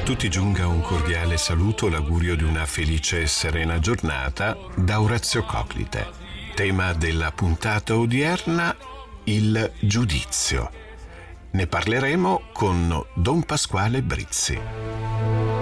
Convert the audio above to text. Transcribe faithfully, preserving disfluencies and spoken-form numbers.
tutti giunga un cordiale saluto, l'augurio di una felice e serena giornata da Orazio Coclite. Tema della puntata odierna: il giudizio. Ne parleremo con Don Pasquale Brizzi.